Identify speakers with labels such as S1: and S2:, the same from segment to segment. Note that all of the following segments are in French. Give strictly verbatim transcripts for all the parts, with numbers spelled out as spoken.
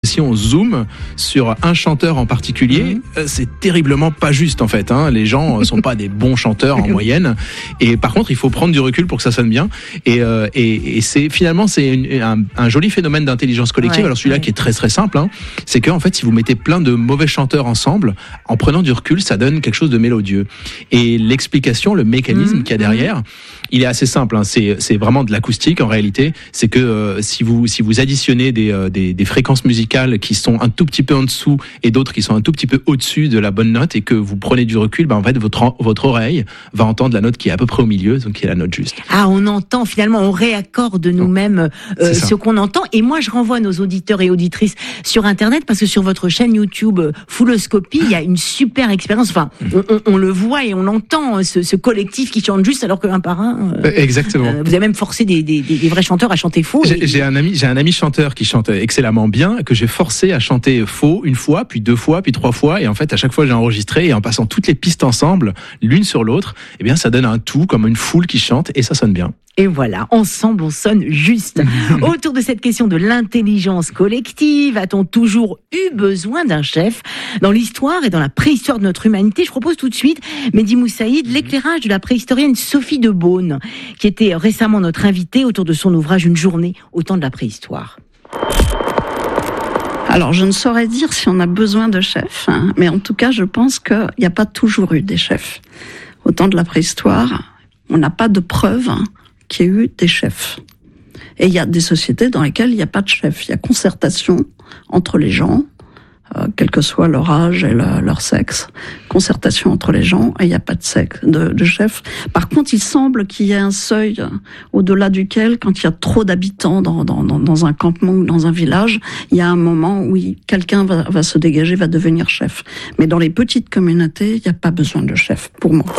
S1: si on zoome sur un chanteur en particulier, mmh. c'est terriblement pas juste en fait. Hein. Les gens sont pas des bons chanteurs en moyenne. Et par contre, il faut prendre du recul pour que ça sonne bien. Et, euh, et, et c'est finalement c'est une, un, un joli phénomène d'intelligence collective. Ouais, Alors celui-là ouais. qui est très très simple, hein, c'est que en fait, si vous mettez plein de mauvais chanteurs ensemble, en prenant du recul, ça donne quelque chose de mélodieux. Et l'explication, le mécanisme mmh. qu'il y a derrière, il est assez simple. Hein. C'est, c'est vraiment de l'acoustique en réalité. C'est que euh, si vous si vous additionnez des, euh, des des fréquences musicales qui sont un tout petit peu en dessous et d'autres qui sont un tout petit peu au-dessus de la bonne note et que vous prenez du recul, ben en fait votre votre oreille va entendre la note qui est à peu près au milieu, donc qui est la note juste.
S2: Ah, on entend finalement, on réaccorde nous-mêmes euh, ce qu'on entend. Et moi, je renvoie nos auditeurs et auditrices sur Internet parce que sur votre chaîne YouTube Fulloscopie, il y a une super expérience. Enfin, on, on, on le voit et on entend ce, ce collectif qui chante juste alors qu'un par un. Euh,
S1: Exactement.
S2: Euh, vous avez même forcé des, des, des vrais chanteurs à chanter faux.
S1: J'ai,
S2: et...
S1: j'ai un ami, j'ai un ami chanteur qui chante excellemment bien, que j'ai forcé à chanter faux une fois, puis deux fois, puis trois fois, et en fait à chaque fois j'ai enregistré et en passant toutes les pistes ensemble, l'une sur l'autre, eh bien ça donne un tout comme une foule qui chante et ça sonne bien.
S2: Et voilà, ensemble on sonne juste. Autour de cette question de l'intelligence collective, a-t-on toujours eu besoin d'un chef ? Dans l'histoire et dans la préhistoire de notre humanité, je propose tout de suite, Mehdi Moussaïd, l'éclairage de la préhistorienne Sophie de Beaune, qui était récemment notre invitée autour de son ouvrage Une journée au temps de la préhistoire.
S3: Alors, je ne saurais dire si on a besoin de chefs, hein, mais en tout cas, je pense qu'il n'y a pas toujours eu des chefs. Au temps de la préhistoire, on n'a pas de preuve hein, qu'il y ait eu des chefs. Et il y a des sociétés dans lesquelles il n'y a pas de chef. Il y a concertation entre les gens, euh, quel que soit leur âge et le, leur sexe. Concertation entre les gens et il n'y a pas de, sexe, de, de chef. Par contre, il semble qu'il y ait un seuil au-delà duquel, quand il y a trop d'habitants dans, dans, dans, dans un campement ou dans un village, il y a un moment où il, quelqu'un va, va se dégager, va devenir chef. Mais dans les petites communautés, il n'y a pas besoin de chef, pour moi.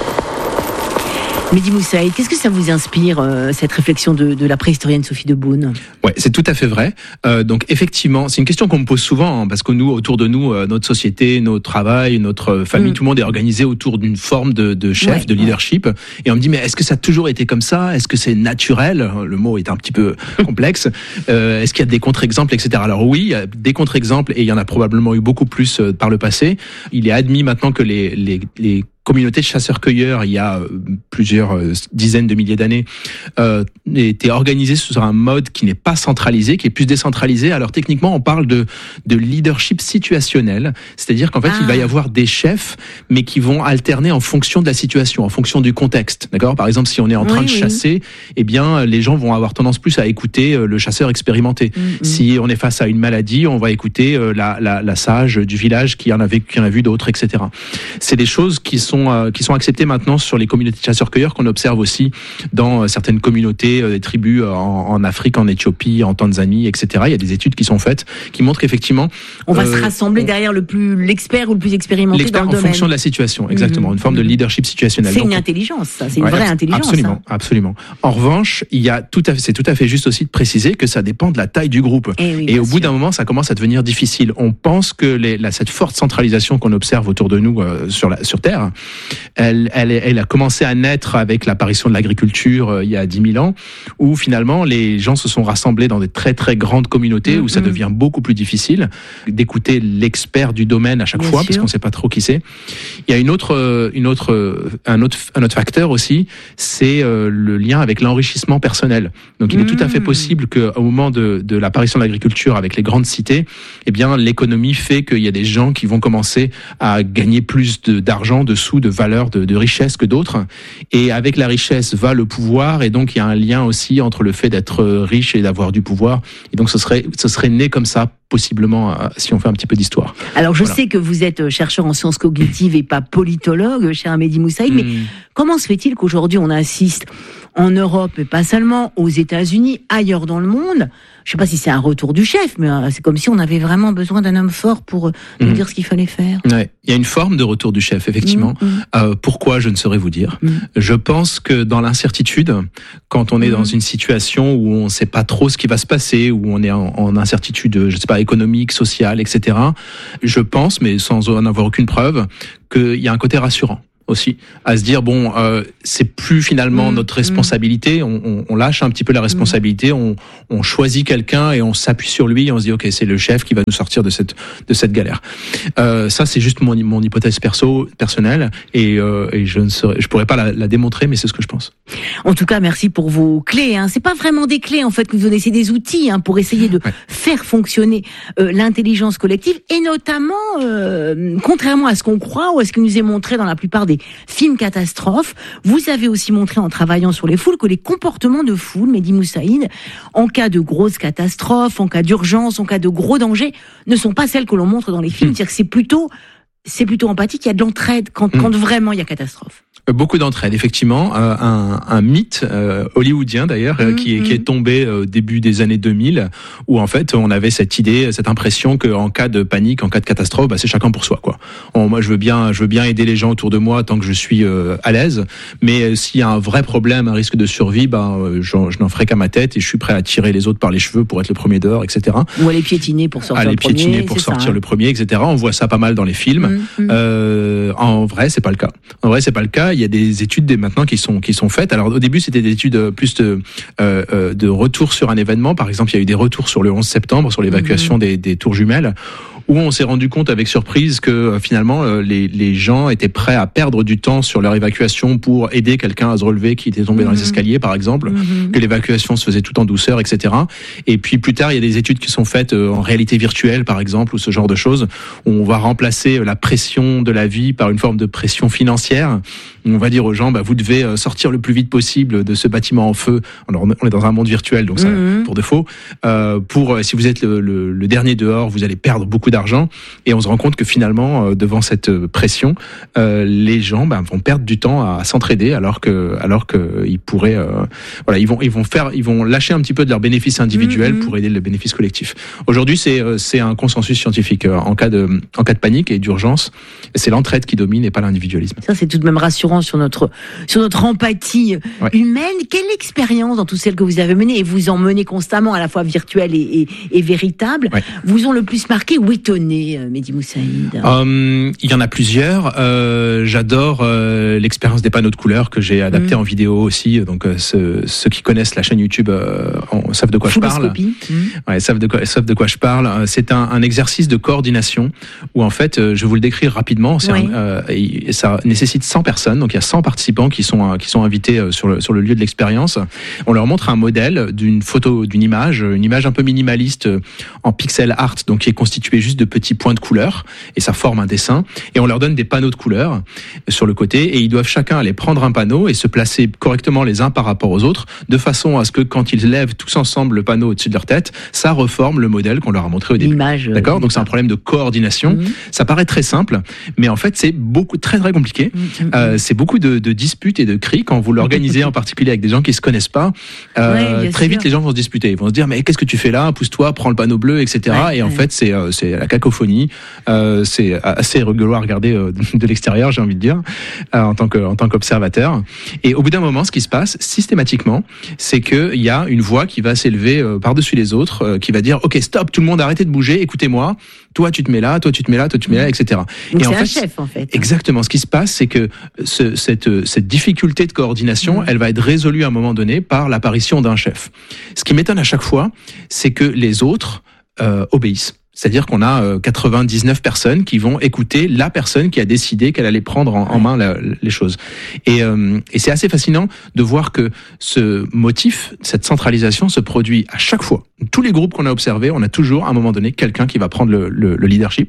S2: Mehdi Moussaïd, qu'est-ce que ça vous inspire, euh, cette réflexion de, de la préhistorienne Sophie de Beaune ?
S1: Ouais, c'est tout à fait vrai. Euh, donc effectivement, c'est une question qu'on me pose souvent, hein, parce que nous, autour de nous, euh, notre société, notre travail, notre famille, mmh. tout le monde est organisé autour d'une forme de, de chef, ouais, de leadership. Ouais. Et on me dit, mais est-ce que ça a toujours été comme ça ? Est-ce que c'est naturel ? Le mot est un petit peu complexe. Euh, est-ce qu'il y a des contre-exemples, et cetera. Alors oui, il y a des contre-exemples, et il y en a probablement eu beaucoup plus euh, par le passé. Il est admis maintenant que les, les, les communauté de chasseurs-cueilleurs, il y a plusieurs euh, dizaines de milliers d'années, euh, était organisée sur un mode qui n'est pas centralisé, qui est plus décentralisé. Alors techniquement, on parle de, de leadership situationnel, c'est-à-dire qu'en fait, ah. il va y avoir des chefs, mais qui vont alterner en fonction de la situation, en fonction du contexte. D'accord ? Par exemple, si on est en train oui, de oui. chasser, eh bien, les gens vont avoir tendance plus à écouter le chasseur expérimenté. Mm-hmm. Si on est face à une maladie, on va écouter la, la, la sage du village qui en a vu, qui en a vu d'autres, et cetera. C'est des choses qui sont qui sont acceptés maintenant sur les communautés de chasseurs-cueilleurs, qu'on observe aussi dans certaines communautés, des tribus en, en Afrique, en Éthiopie, en Tanzanie, et cetera. Il y a des études qui sont faites qui montrent qu'effectivement...
S2: On va
S1: euh,
S2: se rassembler on, derrière le plus, l'expert ou le plus expérimenté
S1: l'expert
S2: dans le
S1: en
S2: domaine.
S1: fonction de la situation, exactement. Mmh. Une forme de leadership situationnel.
S2: C'est
S1: Donc,
S2: une intelligence, ça. C'est une
S1: ouais,
S2: vraie intelligence.
S1: Absolument,
S2: ça.
S1: absolument. En revanche, il y a tout à fait, c'est tout à fait juste aussi de préciser que ça dépend de la taille du groupe.
S2: Et, oui,
S1: Et au
S2: sûr.
S1: bout d'un moment, ça commence à devenir difficile. On pense que les, la, cette forte centralisation qu'on observe autour de nous euh, sur, la, sur Terre, elle, elle, elle a commencé à naître avec l'apparition de l'agriculture euh, il y a dix mille ans, où finalement les gens se sont rassemblés dans des très très grandes communautés, mmh, où ça mmh. devient beaucoup plus difficile d'écouter l'expert du domaine à chaque Bien fois, sûr. Parce qu'on ne sait pas trop qui c'est. Il y a une autre, une autre, un autre, un autre facteur aussi, c'est euh, le lien avec l'enrichissement personnel. Donc il mmh. est tout à fait possible qu'au moment de, de l'apparition de l'agriculture avec les grandes cités, eh bien l'économie fait qu'il y a des gens qui vont commencer à gagner plus de, d'argent, de sous, de valeur, de, de richesse que d'autres. Et avec la richesse va le pouvoir, et donc il y a un lien aussi entre le fait d'être riche et d'avoir du pouvoir. Et donc ce serait, ce serait né comme ça, possiblement, si on fait un petit peu d'histoire.
S2: Alors je
S1: voilà.
S2: sais que vous êtes chercheur en sciences cognitives et pas politologue, cher Mehdi Moussaïd, mmh. mais comment se fait-il qu'aujourd'hui on assiste en Europe, et pas seulement, aux États-Unis, ailleurs dans le monde, je ne sais pas si c'est un retour du chef, mais c'est comme si on avait vraiment besoin d'un homme fort pour nous mmh. dire ce qu'il fallait faire.
S1: Ouais. Il y a une forme de retour du chef, effectivement. Mmh. Euh, pourquoi, je ne saurais vous dire. Mmh. Je pense que dans l'incertitude, quand on est mmh. dans une situation où on ne sait pas trop ce qui va se passer, où on est en, en incertitude, je ne sais pas, économique, sociale, et cetera, je pense, mais sans en avoir aucune preuve, qu'il y a un côté rassurant. aussi, à se dire bon, euh, c'est plus finalement mmh, notre responsabilité, mmh. on, on, on lâche un petit peu la responsabilité, mmh. on, on choisit quelqu'un et on s'appuie sur lui et on se dit ok, c'est le chef qui va nous sortir de cette de cette galère. Euh, ça c'est juste mon mon hypothèse perso personnelle et, euh, et je ne saurais, je pourrais pas la, la démontrer, mais c'est ce que je pense.
S2: En tout cas, merci pour vos clés. Hein. C'est pas vraiment des clés en fait que vous donnez, c'est des outils hein, pour essayer de ouais. faire fonctionner euh, l'intelligence collective et notamment, euh, contrairement à ce qu'on croit ou à ce qui nous est montré dans la plupart des films catastrophes, vous avez aussi montré en travaillant sur les foules que les comportements de foule, Mehdi Moussaïd, en cas de grosses catastrophes, en cas d'urgence, en cas de gros dangers, ne sont pas celles que l'on montre dans les films. Mmh. C'est-à-dire que c'est plutôt, c'est plutôt empathique, il y a de l'entraide quand, mmh. quand vraiment il y a catastrophe.
S1: Beaucoup d'entraide, effectivement. Euh, un, un mythe euh, hollywoodien d'ailleurs, mmh, qui, est, mmh. qui est tombé au euh, début des années deux mille, où en fait on avait cette idée, cette impression qu'en cas de panique, en cas de catastrophe, bah, c'est chacun pour soi, quoi. Bon, moi, je veux bien, je veux bien aider les gens autour de moi tant que je suis euh, à l'aise, mais euh, s'il y a un vrai problème, un risque de survie, bah, euh, je, je n'en ferai qu'à ma tête et je suis prêt à tirer les autres par les cheveux pour être le premier dehors, et cetera.
S2: Ou à les piétiner pour sortir
S1: à
S2: le
S1: les
S2: premier.
S1: piétiner pour sortir ça, hein. le premier, et cetera. On voit ça pas mal dans les films. Mmh, euh, en vrai, c'est pas le cas. En vrai, c'est pas le cas. Il y a des études maintenant qui sont qui sont faites. Alors au début c'était des études plus de euh, de retour sur un événement. Par exemple, il y a eu des retours sur le onze septembre, sur l'évacuation mmh. des, des tours jumelles, où on s'est rendu compte avec surprise que euh, finalement euh, les les gens étaient prêts à perdre du temps sur leur évacuation pour aider quelqu'un à se relever qui était tombé mmh. dans les escaliers, par exemple, mmh. que l'évacuation se faisait tout en douceur, et cetera. Et puis plus tard, il y a des études qui sont faites euh, en réalité virtuelle, par exemple, ou ce genre de choses, où on va remplacer la pression de la vie par une forme de pression financière. On va dire aux gens, bah, vous devez sortir le plus vite possible de ce bâtiment en feu. Alors, on est dans un monde virtuel, donc ça, mmh. pour défaut. Euh, pour si vous êtes le, le, le dernier dehors, vous allez perdre beaucoup d'argent. Et on se rend compte que finalement, euh, devant cette pression, euh, les gens bah, vont perdre du temps à, à s'entraider, alors que, alors que ils pourraient, euh, voilà, ils vont, ils vont faire, ils vont lâcher un petit peu de leurs bénéfices individuels mmh. pour aider le bénéfice collectif. Aujourd'hui, c'est, c'est un consensus scientifique en cas de, en cas de panique et d'urgence, c'est l'entraide qui domine et pas l'individualisme.
S2: Ça, c'est tout de même rassurant sur notre sur notre empathie ouais. humaine. Quelle expérience dans toutes celles que vous avez menées, et vous en menez constamment, à la fois virtuelle et, et, et véritable, ouais. vous ont le plus marqué ou étonné, Mehdi Moussaïd? Um,
S1: il y en a plusieurs. Euh, j'adore euh, l'expérience des panneaux de couleurs que j'ai adapté mmh. en vidéo aussi. Donc euh, ceux, ceux qui connaissent la chaîne YouTube euh, en, savent de quoi je parle. Mmh. Ouais, savent de quoi savent de quoi je parle. C'est un, un exercice de coordination où en fait, euh, je vais vous le décrire rapidement. C'est oui. un, euh, et ça nécessite cent personnes. Donc il y a cent participants qui sont qui sont invités sur le sur le lieu de l'expérience. On leur montre un modèle d'une photo, d'une image, une image un peu minimaliste en pixel art, donc qui est constituée juste de petits points de couleurs, et ça forme un dessin. Et on leur donne des panneaux de couleurs sur le côté, et ils doivent chacun aller prendre un panneau et se placer correctement les uns par rapport aux autres, de façon à ce que quand ils lèvent tous ensemble le panneau au-dessus de leur tête, ça reforme le modèle qu'on leur a montré au début. L'image, d'accord. Donc c'est un problème de coordination. Mmh. Ça paraît très simple, mais en fait c'est beaucoup très très compliqué. Mmh. Euh, c'est beaucoup de, de disputes et de cris quand vous l'organisez en particulier avec des gens qui se connaissent pas. Euh, ouais, très vite, les gens vont se disputer. Ils vont se dire mais qu'est-ce que tu fais là? Pousse-toi, prends le panneau bleu, et cetera. Ouais, et en ouais. fait, c'est euh, c'est la cacophonie. Euh, c'est assez rigolo à regarder euh, de l'extérieur, j'ai envie de dire, euh, en tant que en tant qu'observateur. Et au bout d'un moment, ce qui se passe systématiquement, c'est que il y a une voix qui va s'élever euh, par-dessus les autres, euh, qui va dire ok stop, tout le monde arrêtez de bouger, écoutez-moi. Toi tu te mets là, toi tu te mets là, toi tu te mets là, et cetera.
S2: Donc
S1: et
S2: c'est
S1: en
S2: un
S1: fait,
S2: chef en fait.
S1: Exactement. Ce qui se passe, c'est que ce, cette cette difficulté de coordination, mmh. elle va être résolue à un moment donné par l'apparition d'un chef. Ce qui m'étonne à chaque fois, c'est que les autres euh, obéissent. C'est-à-dire qu'on a euh, quatre-vingt-dix-neuf personnes qui vont écouter la personne qui a décidé qu'elle allait prendre en, en main la, les choses. Et, euh, et c'est assez fascinant de voir que ce motif, cette centralisation se produit à chaque fois. Tous les groupes qu'on a observés, on a toujours à un moment donné quelqu'un qui va prendre le, le, le leadership.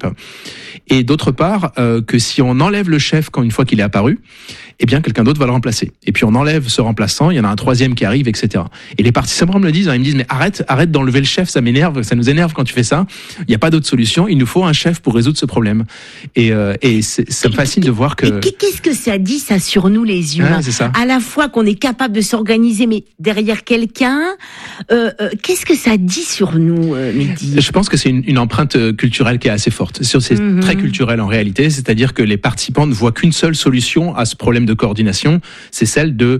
S1: Et d'autre part, euh, que si on enlève le chef quand une fois qu'il est apparu, eh bien quelqu'un d'autre va le remplacer. Et puis on enlève ce remplaçant, il y en a un troisième qui arrive, et cetera. Et les participants me le disent, hein, ils me disent mais arrête, arrête d'enlever le chef, ça m'énerve, ça nous énerve quand tu fais ça. Il n'y a pas d'autre solution, il nous faut un chef pour résoudre ce problème. Et, euh, et c'est, ça me fascine de voir que...
S2: Et qu'est-ce que ça dit ça sur nous les humains? Ouais, c'est ça. À la fois qu'on est capable de s'organiser, mais derrière quelqu'un, euh, euh, qu'est-ce que ça dit sur nous, euh, Mehdi?
S1: Je pense que c'est une, une empreinte culturelle qui est assez forte. C'est mm-hmm. très culturel en réalité, c'est-à-dire que les participants ne voient qu'une seule solution à ce problème de coordination, c'est celle de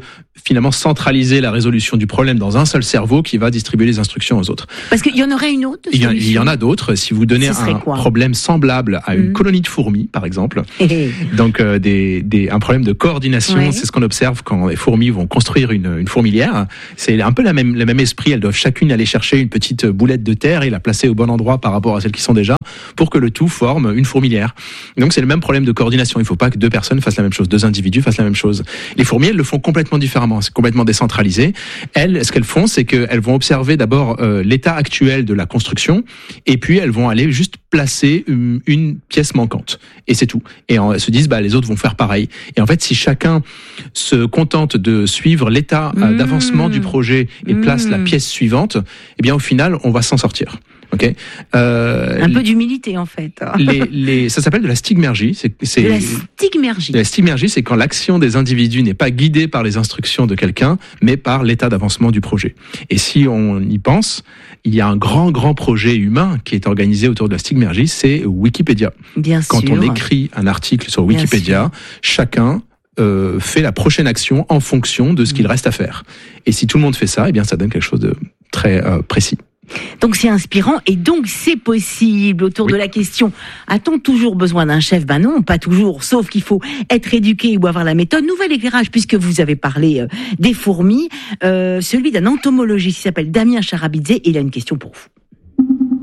S1: finalement centraliser la résolution du problème dans un seul cerveau qui va distribuer les instructions aux autres.
S2: Parce qu'il y en aurait une autre
S1: il y, a, il y en a d'autres. Si vous donnez un
S2: quoi
S1: problème semblable à une mmh. colonie de fourmis, par exemple, donc euh, des, des, un problème de coordination, ouais. c'est ce qu'on observe quand les fourmis vont construire une, une fourmilière. C'est un peu la même, le même esprit. Elles doivent chacune aller chercher une petite boulette de terre et la placer au bon endroit par rapport à celles qui sont déjà, pour que le tout forme une fourmilière. Donc c'est le même problème de coordination. Il ne faut pas que deux personnes fassent la même chose, deux individus fassent la même chose. Les fourmis, elles le font complètement différemment. C'est complètement décentralisé. Elles, ce qu'elles font, c'est qu'elles vont observer d'abord euh, l'état actuel de la construction, et puis elles vont aller juste placer une, une pièce manquante. Et c'est tout. Et elles se disent, bah, les autres vont faire pareil. Et en fait, si chacun se contente de suivre l'état euh, mmh. d'avancement du projet et mmh. place la pièce suivante, eh bien, au final, on va s'en sortir. Okay. Euh,
S2: un peu d'humilité en fait.
S1: les, les, ça s'appelle de la stigmergie. C'est, c'est,
S2: de la stigmergie.
S1: La stigmergie, c'est quand l'action des individus n'est pas guidée par les instructions de quelqu'un, mais par l'état d'avancement du projet. Et si on y pense, il y a un grand, grand projet humain qui est organisé autour de la stigmergie, c'est Wikipédia.
S2: Bien
S1: quand
S2: sûr.
S1: on écrit un article sur Wikipédia, chacun euh, fait la prochaine action en fonction de ce qu'il reste à faire. Et si tout le monde fait ça, eh bien, ça donne quelque chose de très euh, précis.
S2: Donc c'est inspirant et donc c'est possible. Autour oui. de la question, a-t-on toujours besoin d'un chef ? Ben non, pas toujours, sauf qu'il faut être éduqué ou avoir la méthode. Nouvel éclairage, puisque vous avez parlé euh, des fourmis, euh, celui d'un entomologiste qui s'appelle Damien Charabidze, et il a une question pour vous.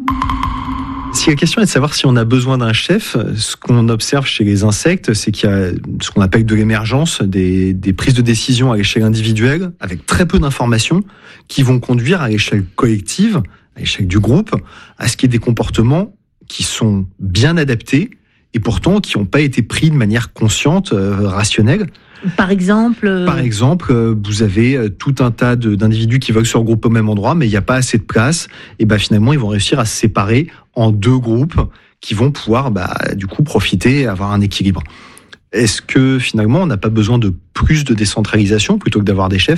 S4: Si la question est de savoir si on a besoin d'un chef, ce qu'on observe chez les insectes, c'est qu'il y a ce qu'on appelle de l'émergence, des, des prises de décision à l'échelle individuelle, avec très peu d'informations, qui vont conduire à l'échelle collective, à l'échelle du groupe, à ce qu'il y ait des comportements qui sont bien adaptés et pourtant qui n'ont pas été pris de manière consciente, euh, rationnelle.
S2: Par exemple euh...
S4: Par exemple, vous avez tout un tas de, d'individus qui veulent se regrouper au même endroit, mais il n'y a pas assez de place. Et ben finalement, ils vont réussir à se séparer en deux groupes qui vont pouvoir, bah, du coup, profiter et avoir un équilibre. Est-ce que finalement, on n'a pas besoin de plus de décentralisation plutôt que d'avoir des chefs ?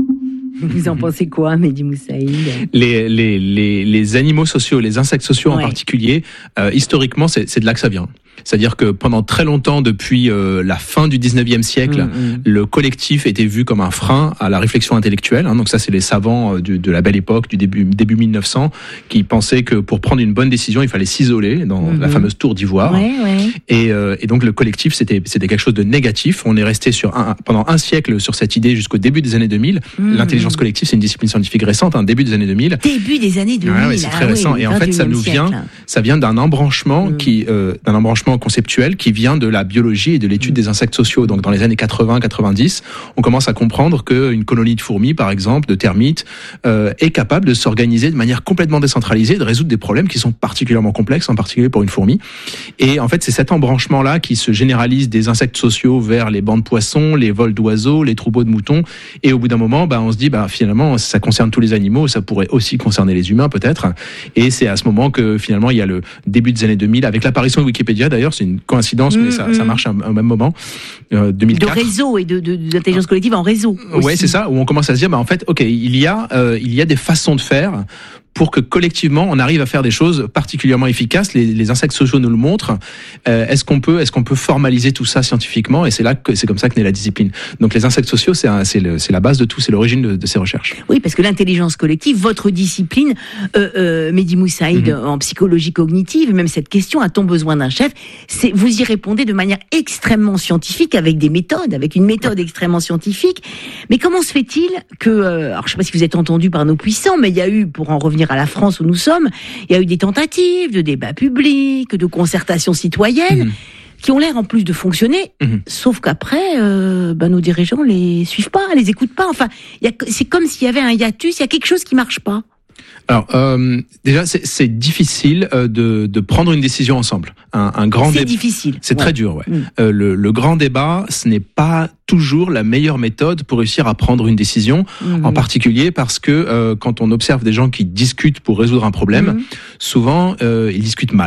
S2: Vous en pensez quoi, Mehdi Moussaïd ?
S1: les, les, les, les animaux sociaux, les insectes sociaux ouais. en particulier, euh, historiquement, c'est, c'est de là que ça vient. C'est-à-dire que pendant très longtemps, depuis euh, la fin du dix-neuvième siècle, mmh, mmh. le collectif était vu comme un frein à la réflexion intellectuelle. Hein. Donc ça, c'est les savants euh, du, de la belle époque, du début, début mille neuf cents, qui pensaient que pour prendre une bonne décision, il fallait s'isoler dans mmh. la fameuse tour d'ivoire.
S2: Ouais, ouais.
S1: Et, euh, et donc le collectif, c'était, c'était quelque chose de négatif. On est resté sur un, pendant un siècle sur cette idée jusqu'au début des années deux mille. Mmh. L'intelligence collective, c'est une discipline scientifique récente, hein, début des années deux mille.
S2: Début des années deux mille.
S1: Ouais, ouais, c'est très ah, récent. Oui, et en fait, ça nous vient, siècle. ça vient d'un embranchement mmh. qui, euh, d'un embranchement conceptuel qui vient de la biologie et de l'étude des insectes sociaux. Donc dans les années quatre-vingts quatre-vingt-dix, on commence à comprendre qu'une colonie de fourmis, par exemple, de termites, euh, est capable de s'organiser de manière complètement décentralisée, de résoudre des problèmes qui sont particulièrement complexes, en particulier pour une fourmi. Et en fait, c'est cet embranchement-là qui se généralise des insectes sociaux vers les bancs de poissons, les vols d'oiseaux, les troupeaux de moutons. Et au bout d'un moment, bah, on se dit, bah, finalement, ça concerne tous les animaux, ça pourrait aussi concerner les humains, peut-être. Et c'est à ce moment que, finalement, il y a le début des années deux mille, avec l'apparition de Wikipédia, d'ailleurs, c'est une coïncidence, mais ça, ça marche au même moment, euh, deux mille quatre.
S2: De réseau et de, de, d'intelligence collective en réseau.
S1: Ouais, c'est ça, où on commence à se dire, bah, en fait, ok, il y a, euh, il y a des façons de faire pour que collectivement on arrive à faire des choses particulièrement efficaces. Les, les insectes sociaux nous le montrent. Euh, est-ce qu'on peut, est-ce qu'on peut formaliser tout ça scientifiquement ? Et c'est là que c'est comme ça que naît la discipline. Donc les insectes sociaux, c'est, un, c'est, le, c'est la base de tout, c'est l'origine de, de ces recherches.
S2: Oui, parce que l'intelligence collective, votre discipline, euh, euh, Mehdi Moussaïd, mm-hmm. en psychologie cognitive, même cette question, a-t-on besoin d'un chef ? C'est, vous y répondez de manière extrêmement scientifique, avec des méthodes, avec une méthode extrêmement scientifique. Mais comment se fait-il que, euh, alors je ne sais pas si vous êtes entendu par nos puissants, mais il y a eu, pour en revenir à la France où nous sommes, il y a eu des tentatives de débats publics, de concertation citoyenne, mmh. qui ont l'air en plus de fonctionner, mmh. sauf qu'après, euh, ben, nos dirigeants les suivent pas, les écoutent pas. Enfin, y a, c'est comme s'il y avait un hiatus, il y a quelque chose qui marche pas.
S1: Alors euh, déjà c'est, c'est difficile euh, de, de prendre une décision ensemble. Un, un grand
S2: c'est
S1: dé...
S2: difficile.
S1: C'est ouais. très dur. Ouais. Mm. Euh, le, le grand débat, ce n'est pas toujours la meilleure méthode pour réussir à prendre une décision, mm. en particulier parce que euh, quand on observe des gens qui discutent pour résoudre un problème, mm. souvent euh, ils discutent mal.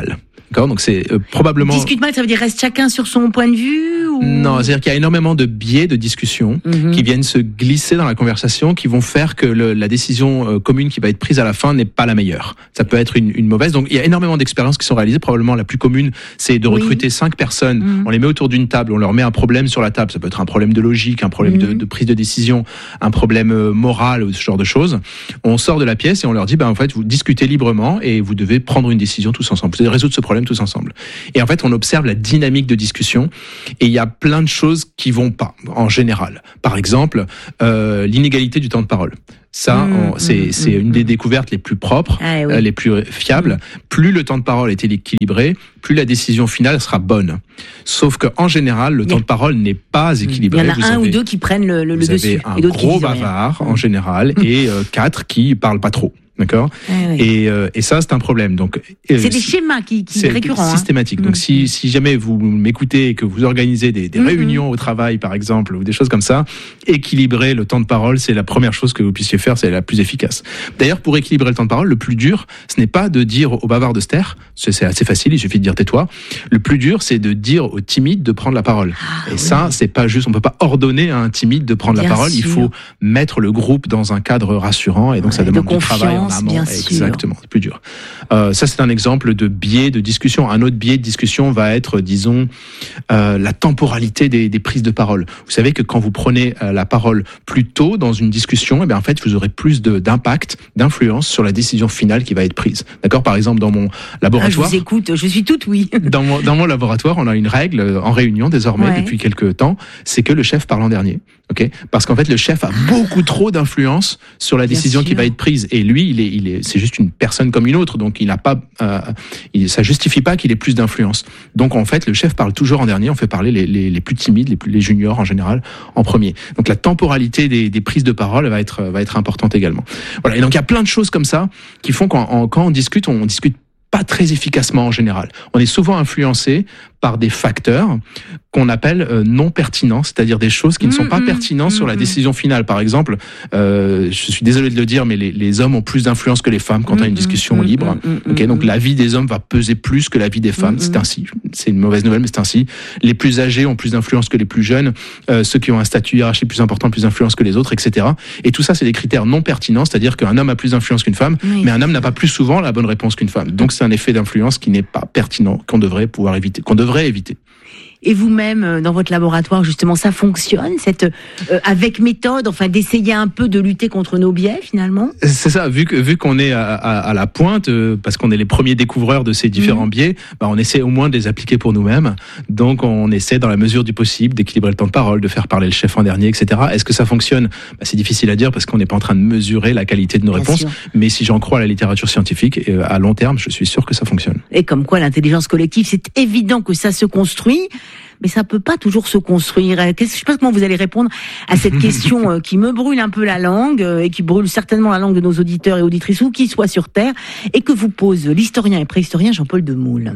S1: D'accord, donc c'est euh, probablement.
S2: Discute mal, ça veut dire reste chacun sur son point de vue ou...
S1: Non, c'est-à-dire qu'il y a énormément de biais de discussion mm-hmm. qui viennent se glisser dans la conversation, qui vont faire que le, la décision euh, commune qui va être prise à la fin n'est pas la meilleure. Ça peut être une, une mauvaise. Donc il y a énormément d'expériences qui sont réalisées. Probablement la plus commune, c'est de recruter oui. cinq personnes. Mm-hmm. On les met autour d'une table, on leur met un problème sur la table. Ça peut être un problème de logique, un problème mm-hmm. de, de prise de décision, un problème euh, moral ou ce genre de choses. On sort de la pièce et on leur dit, ben en fait, vous discutez librement et vous devez prendre une décision tous ensemble. Vous devez résoudre ce problème tous ensemble. Et en fait, on observe la dynamique de discussion et il y a plein de choses qui vont pas, en général. Par exemple, euh, l'inégalité du temps de parole. Ça, mmh, on, c'est, mmh, c'est une des découvertes les plus propres, ah, oui. euh, les plus fiables. Mmh. Plus le temps de parole est équilibré, plus la décision finale sera bonne. Sauf que en général, le temps de parole n'est pas équilibré.
S2: Il y en a
S1: vous
S2: un
S1: avez,
S2: ou deux qui prennent le, le
S1: vous
S2: dessus.
S1: Avez un
S2: et d'autres
S1: gros
S2: qui
S1: bavard
S2: rien.
S1: en général mmh. et euh, quatre qui parlent pas trop. D'accord.
S2: Ah, oui.
S1: Et, euh, et ça, c'est un problème. Donc,
S2: euh, c'est des schémas qui, qui
S1: c'est
S2: récurrents.
S1: Systématique. Hein. Donc, si, si jamais vous m'écoutez et que vous organisez des, des mm-hmm. réunions au travail, par exemple, ou des choses comme ça, équilibrer le temps de parole, c'est la première chose que vous puissiez faire, c'est la plus efficace. D'ailleurs, pour équilibrer le temps de parole, le plus dur, ce n'est pas de dire au bavard de se taire, c'est assez facile, il suffit de dire tais-toi. Le plus dur, c'est de dire au timide de prendre la parole. Ah, et oui. ça, c'est pas juste, on peut pas ordonner à un timide de prendre bien la parole, sûr. Il faut mettre le groupe dans un cadre rassurant, et donc ouais, ça demande
S2: de
S1: du travail en amont.
S2: Bien
S1: sûr. Exactement, c'est plus dur. Euh, ça, c'est un exemple de biais de discussion. Un autre biais de discussion va être, disons, euh, la temporalité des, des prises de parole. Vous savez que quand vous prenez euh, la parole plus tôt dans une discussion, eh bien, en fait, vous aurez plus de, d'impact, d'influence sur la décision finale qui va être prise. D'accord ? Par exemple, dans mon laboratoire...
S2: Ah, je vous écoute, je suis toute oui.
S1: dans, mon, dans mon laboratoire, on a une règle en réunion désormais, ouais. depuis quelques temps, c'est que le chef parle en dernier. Okay ? Parce qu'en fait, le chef a beaucoup trop d'influence sur la décision qui va être prise. Et lui, il est, il est, c'est juste une personne comme une autre, donc il n'a pas, euh, il, ça justifie pas qu'il ait plus d'influence. Donc en fait, le chef parle toujours en dernier. On fait parler les, les, les plus timides, les, plus, les juniors en général, en premier. Donc la temporalité des, des prises de parole va être, va être importante également. Voilà. Et donc il y a plein de choses comme ça qui font qu'en quand on discute, on discute pas très efficacement en général. On est souvent influencé par des facteurs qu'on appelle euh, non pertinents, c'est-à-dire des choses qui ne sont pas mmh, pertinentes mmh, sur la décision finale. Par exemple, euh, je suis désolé de le dire, mais les, les hommes ont plus d'influence que les femmes quand mmh, on a une discussion mmh, libre. Mmh, okay, donc l'avis des hommes va peser plus que l'avis des femmes. Mmh, c'est ainsi. C'est une mauvaise nouvelle, mais c'est ainsi. Les plus âgés ont plus d'influence que les plus jeunes. Euh, ceux qui ont un statut hiérarchique plus important ont plus d'influence que les autres, et cetera. Et tout ça, c'est des critères non pertinents, c'est-à-dire qu'un homme a plus d'influence qu'une femme, oui. mais un homme n'a pas plus souvent la bonne réponse qu'une femme. Donc c'est un effet d'influence qui n'est pas pertinent, qu'on devrait pouvoir éviter, qu'on devrait éviter.
S2: Et vous-même, dans votre laboratoire, justement, ça fonctionne, cette euh, avec méthode, enfin, d'essayer un peu de lutter contre nos biais, finalement.
S1: C'est ça. Vu que vu qu'on est à, à, à la pointe, euh, parce qu'on est les premiers découvreurs de ces différents mmh. biais, bah, on essaie au moins de les appliquer pour nous-mêmes. Donc, on essaie, dans la mesure du possible, d'équilibrer le temps de parole, de faire parler le chef en dernier, et cetera. Est-ce que ça fonctionne ? Bah, c'est difficile à dire parce qu'on n'est pas en train de mesurer la qualité de nos Bien réponses. Sûr. Mais si j'en crois à la littérature scientifique, euh, à long terme, je suis sûr que ça fonctionne.
S2: Et comme quoi, l'intelligence collective, c'est évident que ça se construit. Mais ça peut pas toujours se construire. Je sais pas comment vous allez répondre à cette question qui me brûle un peu la langue et qui brûle certainement la langue de nos auditeurs et auditrices, où qu'ils soient sur Terre, et que vous pose l'historien et préhistorien Jean-Paul Demoule.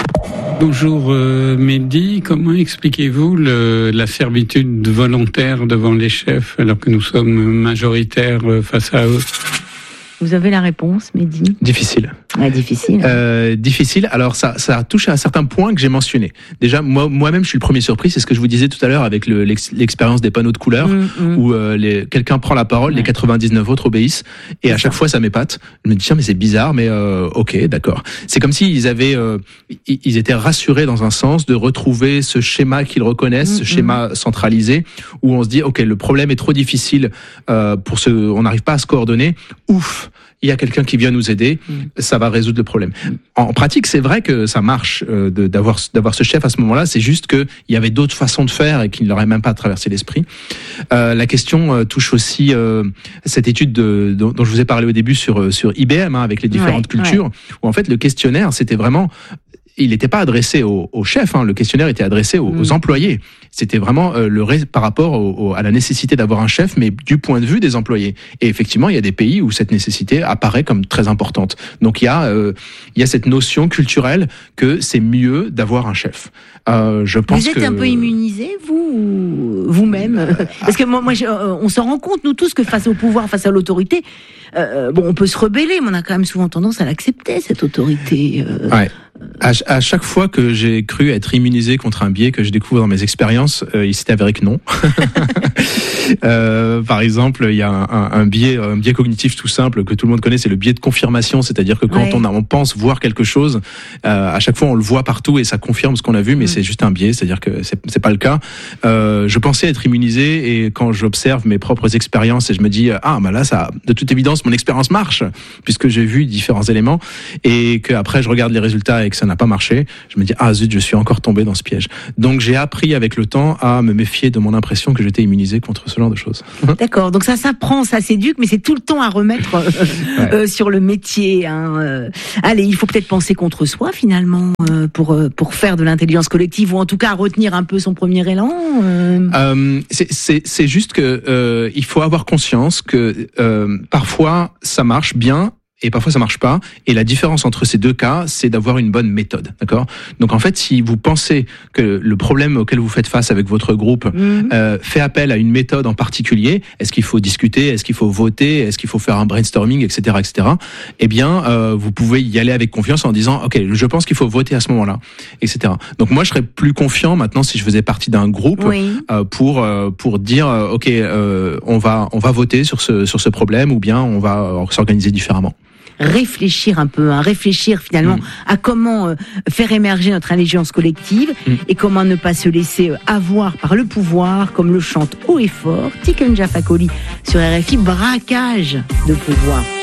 S5: Bonjour euh, Mehdi, comment expliquez-vous le, la servitude volontaire devant les chefs alors que nous sommes majoritaires face à eux ?
S2: Vous avez la réponse, Mehdi ?
S1: Difficile.
S2: Ouais, difficile.
S1: Euh, difficile. Alors ça, ça touche à certains points que j'ai mentionnés. Déjà, moi, moi-même, je suis le premier surpris. C'est ce que je vous disais tout à l'heure avec le, l'ex, l'expérience des panneaux de couleurs, mmh, mmh. où euh, les, quelqu'un prend la parole, ouais. les quatre-vingt-dix-neuf autres obéissent, et c'est à chaque ça. fois, ça m'épate. Je me dis tiens, mais c'est bizarre, mais euh, ok, d'accord. C'est comme s'ils avaient, euh, ils étaient rassurés dans un sens de retrouver ce schéma qu'ils reconnaissent, mmh, ce schéma mmh. centralisé, où on se dit ok, le problème est trop difficile euh, pour ce, on n'arrive pas à se coordonner. Ouf. Il y a quelqu'un qui vient nous aider, mmh. ça va résoudre le problème. En pratique, c'est vrai que ça marche euh, de, d'avoir d'avoir ce chef à ce moment-là. C'est juste que il y avait d'autres façons de faire et qui ne leur aient même pas traversé l'esprit. Euh, la question euh, touche aussi euh, cette étude de, dont, dont je vous ai parlé au début sur sur I B M hein, avec les différentes ouais, cultures, ouais. où en fait le questionnaire c'était vraiment il n'était pas adressé au, au chef, hein, le questionnaire était adressé aux, mmh. aux employés. C'était vraiment euh, le ré, par rapport au, au, à la nécessité d'avoir un chef, mais du point de vue des employés. Et effectivement, il y a des pays où cette nécessité apparaît comme très importante. Donc il y a, euh, il y a cette notion culturelle que c'est mieux d'avoir un chef. Euh, je pense
S2: vous êtes
S1: que...
S2: un peu immunisé, vous, vous-même, parce que moi, moi je, on s'en rend compte, nous tous, que face au pouvoir, face à l'autorité, euh, bon, on peut se rebeller, mais on a quand même souvent tendance à l'accepter, cette autorité. Euh,
S1: ouais. À, à chaque fois que j'ai cru être immunisé contre un biais que je découvre dans mes expériences, euh, il s'est avéré que non. euh, par exemple, il y a un, un, un biais, un biais cognitif tout simple que tout le monde connaît, c'est le biais de confirmation, c'est-à-dire que quand ouais. on, a, on pense voir quelque chose, euh, à chaque fois on le voit partout et ça confirme ce qu'on a vu, mais mmh. c'est juste un biais, c'est-à-dire que c'est, c'est pas le cas. Euh, je pensais être immunisé et quand j'observe mes propres expériences et je me dis ah bah là ça, de toute évidence mon expérience marche puisque j'ai vu différents éléments et que après je regarde les résultats et que ça n'a pas marché, je me dis ah zut, je suis encore tombé dans ce piège. Donc j'ai appris avec le temps à me méfier de mon impression que j'étais immunisé contre ce genre de choses.
S2: D'accord, donc ça s'apprend, ça s'éduque, mais c'est tout le temps à remettre euh, ouais. euh, sur le métier. Hein. Euh, allez, il faut peut-être penser contre soi finalement euh, pour euh, pour faire de l'intelligence collective ou en tout cas retenir un peu son premier élan. Euh...
S1: Euh, c'est, c'est c'est juste que euh, il faut avoir conscience que euh, parfois ça marche bien. Et parfois ça marche pas. Et la différence entre ces deux cas, c'est d'avoir une bonne méthode, d'accord ? Donc en fait, si vous pensez que le problème auquel vous faites face avec votre groupe mmh. euh, fait appel à une méthode en particulier, est-ce qu'il faut discuter, est-ce qu'il faut voter, est-ce qu'il faut faire un brainstorming, et cetera, et cetera. Eh bien, euh, vous pouvez y aller avec confiance en disant, ok, je pense qu'il faut voter à ce moment-là, et cetera. Donc moi, je serais plus confiant maintenant si je faisais partie d'un groupe oui. euh, pour euh, pour dire, euh, ok, euh, on va on va voter sur ce sur ce problème ou bien on va euh, s'organiser différemment.
S2: Réfléchir un peu, hein, réfléchir finalement mmh. à comment euh, faire émerger notre intelligence collective mmh. et comment ne pas se laisser euh, avoir par le pouvoir, comme le chante haut et fort Tiken Jah Fakoly sur R F I, braquage de pouvoir.